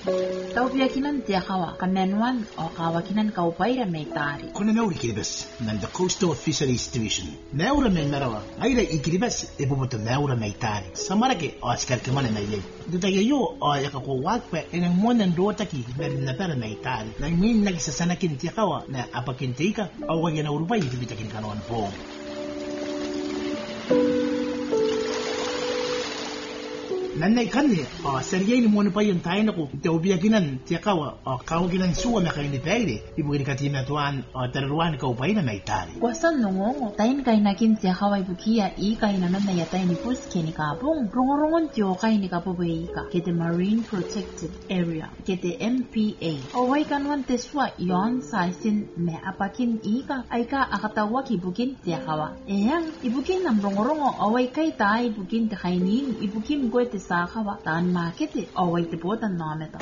Tau piakinan tia kawa kamenuan o kawakinan kaupaira meitari. Kuna nauri kiribas nan the Coastal Fisheries Division. Naura me marawa aira ikiribas ibubuto naura meitari. Samarake o askar kemana meile. Dutaya yo o yakako wakpe enang monan dotaki na pera meitari. Na min nagisasanakin tia kawa na apakintika o wagena urubai tibitakin kanuan po. Nanay kanne seriyay mo pa yung tayo nako teubiyakinan tiya kawa kawaginan suwa na kayo ni Peire ibugin katimatuan tararuan ka upay na may tari. Wasan nungongo tayin kay nakin tiya kawa ibukiya ikay na nanayatay ni Puske ni Kapong rongorongon tiyo kay ni Kapobuya ika kete Marine Protected Area kete MPA away kanwan teswa yon saisin me apakin ika ay ka akatawak ibukin tiya kawa eyang ibukin ng rongorongo away kay tayo ibukin te kainin ibukin ko te sakawa tan makete away te botan nameta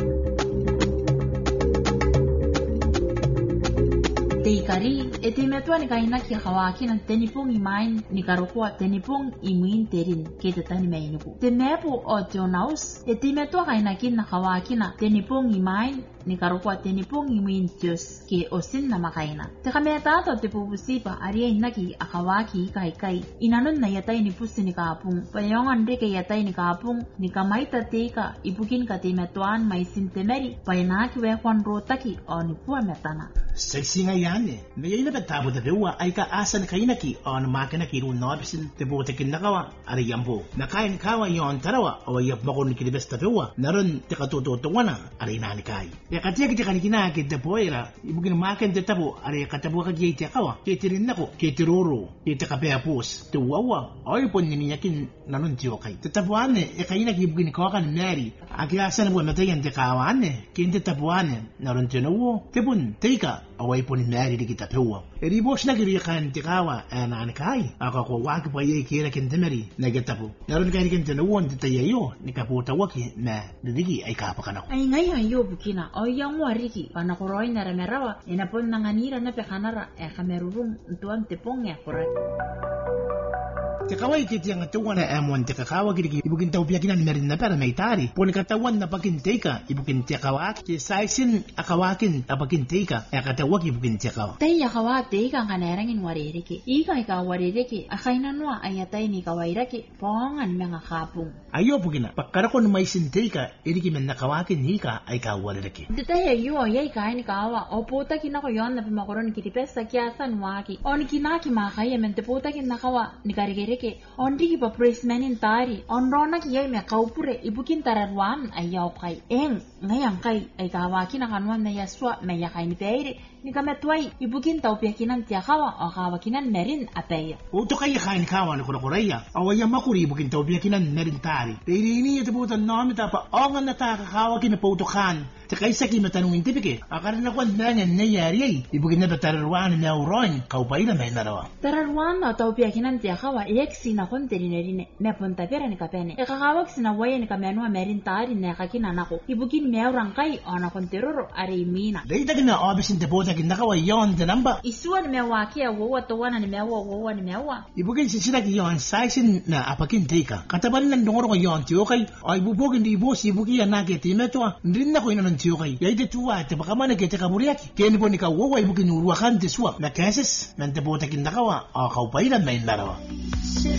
Teikari, etimetua ni kaina ki hawaki ng tenipong imain ni karukwa tenipong imuin terin kete tani mainuku. Temepo o tionaus, etimetua kaina kin na hawaki na tenipong imain ni karukwa tenipong imuin tios ke osin na makaina. Tekametato te pupusipa aria inaki akawaki kai inanon na yatay ni pusi ni kapung. Payongan rike yatay ni kapung ni kamaita teika ibukin ka temetuan may sintemeri payanaki wekwan rotaki o ni puwa metana. Sexy nga yan eh. Nagay na batabo na bewa ay kaasan kayo naki o namakina ki rin nabisin te botekin nakawa ari yambo. Nakain kawa yon tarawa o yap makon ni kilibes ta bewa naron te katututungan na ari nanikay. Ya katiya kita kanikina kita poera ibugin makin te tabo ari katabu ka gay te kawa kitirin nako kitiruro kita kapayapos te wawa ay pon niniyakin nanon tiyo kay. Te tabuan eh kayo naki ibugin kawa kan nari akiasan mo matayan te kawan eh kinte tabuan naron tiyo nawo te pun teika away po ni Mary di kita pewa. Ribos na kiriyakan tikawa nanikay. Ako ko waki pa yay kira kintemeri na getapo. Naroon kayo kintenuwan titayayo ni kaputa waki na didigi ay kapakanako. Ay ngayon yo bukina o yang wariki panakoroy na ramerawa inapon nanganira na pekanara kamerurung tuan tepong ya kurat. Tikaway kiti ang tuwan na amon tikakawa kiti ibukin tau piyakinan merin na pera may tari. Poni katawan na pakinteka ibukin tikawak ki saisin akawakin apakinteka akatawak ibukin tikawa. Tay akawa teka kanerangin waririki. Ika ika waririki akainanwa ayatay ni kawairaki pongan mga kapung. Ayo bugina pagkarakon may sinteka iriki men nakawakin hika ay kawaririki. Detay ayo yay kain kawa o puta kinako yon na pimakoron kiti pesta kiasan waki. On kinaki makaya men te puta kinakawa ni karigere Ondi pa presmanin tari onrona kiyay me kaupure ibukin tararwan ayaw kay ngayang kay ay kawaki na kanwan na yaswa me yakay ni Peire ni kametway ibukin tau piyakinan tiyakawa o kawakinan merin apaya uto kay kain kawa na kurakuraya awaya makuri ibukin tau piyakinan merin tari Peire ini itabutan namin tapa ongan na takakawakin na pautukan Kaysa kimatanong intipike, akar na kwan na nga nayari ay, ibugin na tararwan na uron, kaupay na may narawa. Tararwan na tau piyakinan tiyakawa, iyaksi na kon tirinarine, me punta pera ni kapene. Ikakawag sinawaya ni kamenwa merin tari na kakinan ako, ibugin meurang kay o na kon tiruro ari mina. Dahitagin na obisin tepota kinakawa yon tinamba. Isuwa ni mewa kia wawa tawana ni mewa. Ibugin sisinak yon saisin na apakin tika. Kataban ng dungoro ko yon tiyokay, o ibubugin di ibos ibukiya nakitimetoa, nrin na ko inanon tiyokay. Yaite tuwa, tepakama na kete kamuriaki. Kaya nipo ni kawawa ibukin uruwakan tiswa. Na keses, nante bota kinakawa, o kaupay na may narawa.